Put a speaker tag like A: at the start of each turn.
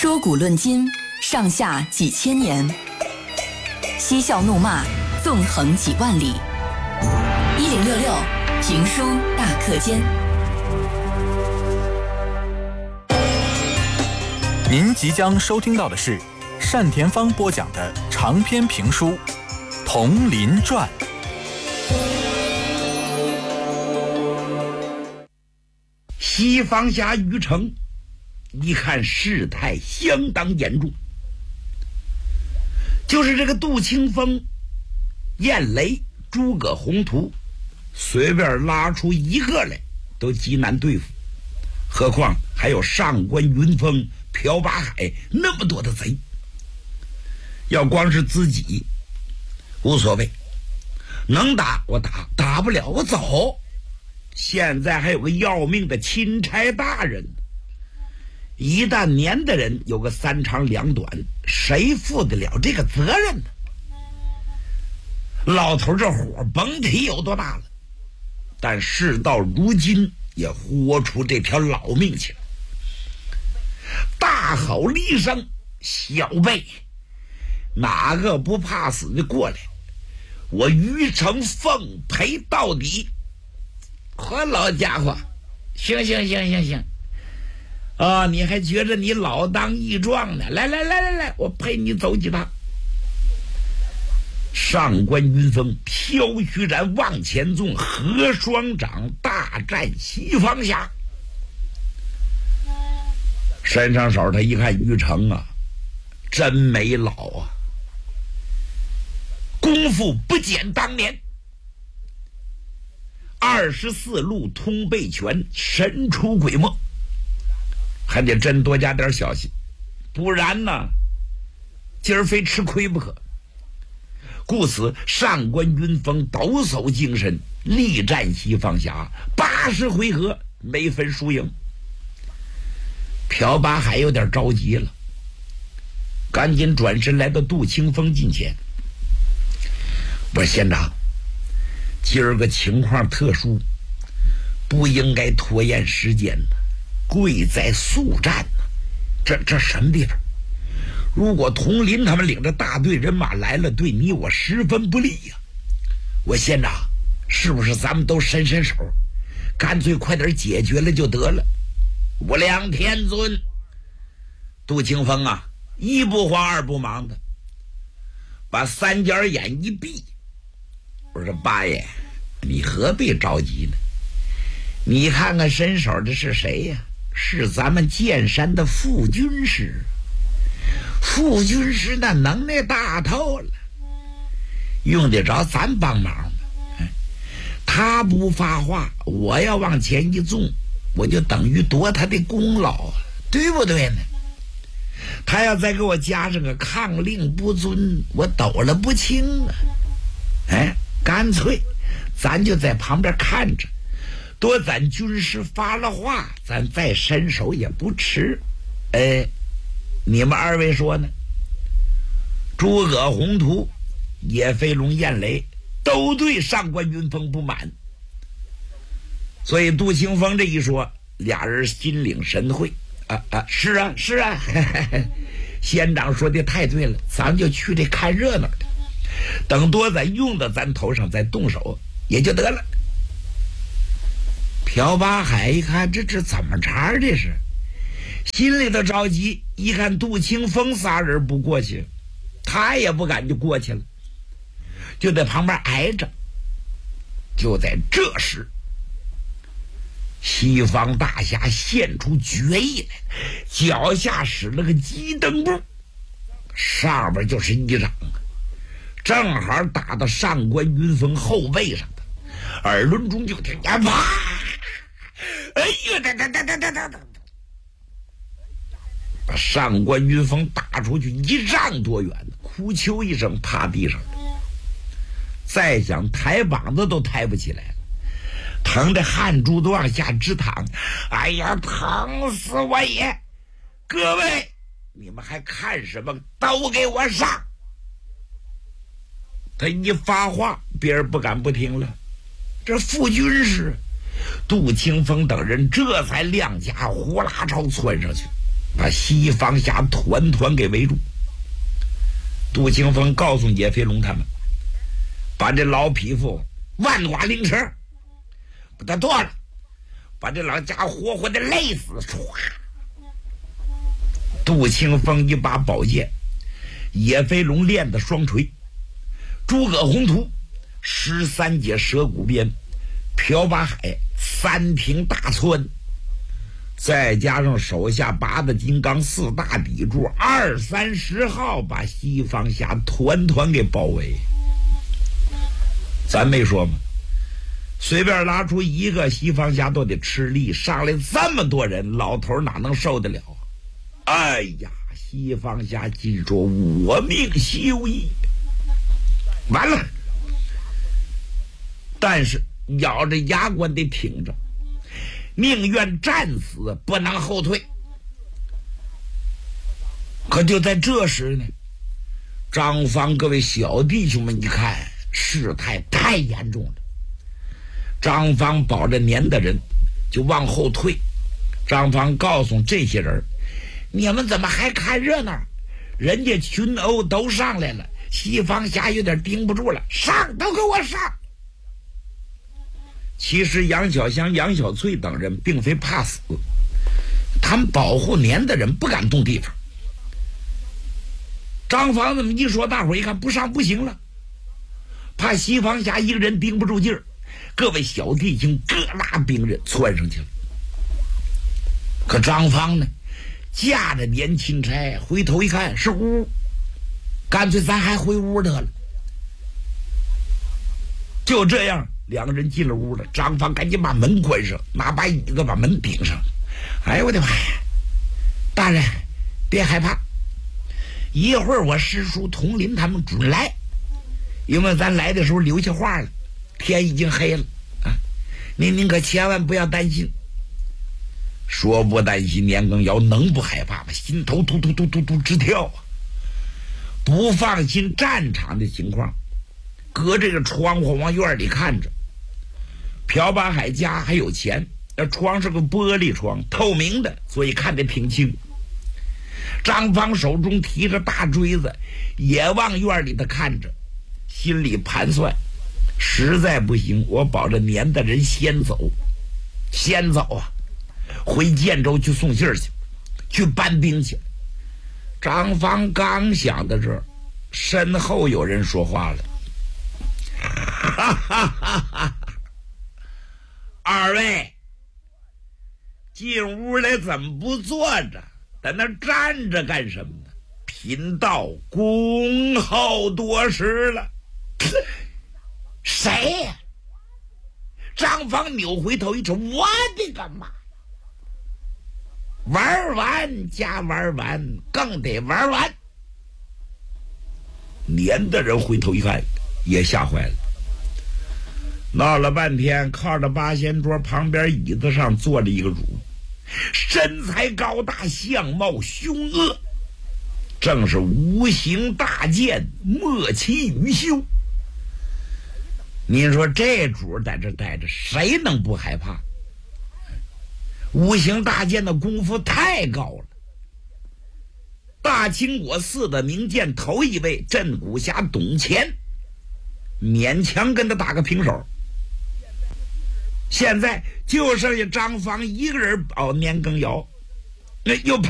A: 说古论今，上下几千年；嬉笑怒骂，纵横几万里。1066评书大课间。
B: 您即将收听到的是单田芳播讲的长篇评书《铜林传》。
C: 西方峡余城一看事态相当严重，就是这个杜清风、燕雷、诸葛宏图随便拉出一个来都极难对付，何况还有上官云峰、朴八海那么多的贼。要光是自己无所谓，能打我打，打不了我走。现在还有个要命的钦差大人，一旦粘的人有个三长两短，谁负得了这个责任呢？老头这火甭提有多大了，但事到如今也豁出这条老命去了。大吼了一声：“小辈，哪个不怕死的过来，我于城奉陪到底！”好老家伙，行，啊，你还觉着你老当益壮呢？来，我陪你走几趟。上官云峰飘虚然往前纵，合双掌大战西方峡。伸上手，他一看于成啊，真没老啊，功夫不减当年。24路通背拳，神出鬼没，还得真多加点小心，不然呢，今儿非吃亏不可。故此，上官云峰抖擞精神，力战西方峡，80回合没分输赢。朴八海有点着急了，赶紧转身来到杜清风近前：“不是县长，今儿个情况特殊，不应该拖延时间呢，贵在速战呢。这什么地方？如果佟林他们领着大队人马来了，对你我十分不利呀。我县长，是不是咱们都伸手，干脆快点解决了就得了？”“无量天尊！”杜清风啊，一不慌二不忙的把三角眼一闭：“我说八爷，你何必着急呢？你看看伸手的是谁呀？是咱们剑山的副军师。副军师那能耐大透了，用得着咱帮忙吗？他不发话，我要往前一纵，我就等于夺他的功劳啊，对不对呢？他要再给我加上个抗令不遵，我抖了不清啊。干脆咱就在旁边看着，多咱军师发了话，咱再伸手也不迟。你们二位说呢？”诸葛宏图、野飞龙、燕雷都对上官云峰不满，所以杜清风这一说，俩人心领神会。是啊，县长说的太对了，咱就去这看热闹的，等多咱用到咱头上再动手也就得了。朴八海一看这怎么茬，这是心里头着急，一看杜清风仨人不过去，他也不敢就过去了，就在旁边挨着。就在这时，西方大侠现出绝艺来，脚下使了个鸡蹬步，上边就是一掌，正好打到上官云峰后背上的，耳轮中就听呀啪！哎呀，把上官云峰打出去1丈多远，哭求一声趴地上了，再想抬膀子都抬不起来了，疼的汗珠都往下直淌。哎呀，疼死我也！各位，你们还看什么？都给我上！他一发话，别人不敢不听了。这副军师杜清风等人这才亮家呼啦朝窜上去。 把西方峡团团给围住。杜庆峰告诉叶飞龙他们，把这老匹夫万剐凌迟，把他剁了，把这老家伙活活的累死。杜庆峰一把宝剑，叶飞龙练的双锤，诸葛宏图13节蛇骨鞭，朴八海3挺大窜，再加上手下8的金刚4大砥柱2、3、10号，把西方峡团团给包围。咱没说吗？随便拉出一个西方峡都得吃力，上来这么多人，老头哪能受得了？哎呀，西方峡记着我命休矣，完了。但是咬着牙关得挺着，宁愿战死，不能后退。可就在这时呢，张方各位小弟兄们一看事态太严重了，张方保着年的人就往后退。张方告诉这些人，你们怎么还看热闹？人家群殴都上来了，西方峡有点盯不住了，上，都给我上。其实杨小香、杨小翠等人并非怕死，他们保护年的人不敢动地方。张方这么一说，大伙一看不上不行了，怕西方峡一个人盯不住劲儿，各位小弟兄各拉兵刃窜上去了。可张方呢，驾着年钦差，回头一看是屋，干脆咱还回屋得了。就这样，两个人进了屋了。张方赶紧把门关上，拿把椅子把门顶上。哎呦我的妈呀！大人别害怕，一会儿我师叔佟林他们准来，因为咱来的时候留下话了，天已经黑了啊！您可千万不要担心。说不担心，年羹尧能不害怕吗？心头突突突突突直跳啊！不放心战场的情况，隔这个窗户往院里看着。朴八海家还有钱，那窗是个玻璃窗，透明的，所以看得挺清。张方手中提着大锥子，也往院里头看着，心里盘算，实在不行，我保着年的人先走啊，回建州去送信去，去搬兵去。张方刚想到这儿，身后有人说话了：哈哈哈哈！二位进屋来怎么不坐着，在那站着干什么呢？贫道恭候多时了。谁呀？张方扭回头一瞅，我的个妈！玩完加玩完，更得玩完。年的人回头一看，也吓坏了。闹了半天，靠着八仙桌旁边椅子上坐着一个主，身材高大，相貌凶恶，正是无形大剑莫欺于修。您说这主在这待着，谁能不害怕？无形大剑的功夫太高了。大清国4的名剑头一位镇古侠董乾，勉强跟他打个平手。现在就剩下张方一个人保年羹尧，那又